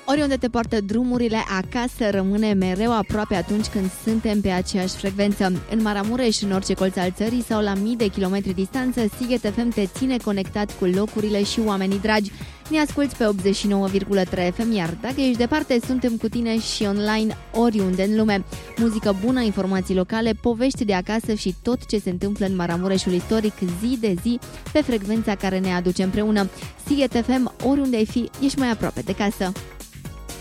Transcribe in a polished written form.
Oriunde te poartă drumurile, acasă rămâne mereu aproape atunci când suntem pe aceeași frecvență. În Maramureș, în orice colț al țării sau la mii de kilometri distanță, Sighet FM te ține conectat cu locurile și oamenii dragi. Ne asculți pe 89,3 FM, iar dacă ești departe, suntem cu tine și online oriunde în lume. Muzică bună, informații locale, povești de acasă și tot ce se întâmplă în Maramureșul istoric zi de zi pe frecvența care ne aduce împreună. Sighet FM, oriunde ai fi, ești mai aproape de casă.